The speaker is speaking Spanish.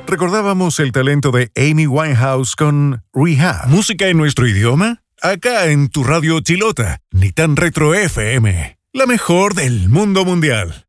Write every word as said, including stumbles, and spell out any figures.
Recordábamos el talento de Amy Winehouse con Rehab. ¿Música en nuestro idioma? Acá en tu radio Chilota, ni tan retro F M. La mejor del mundo mundial.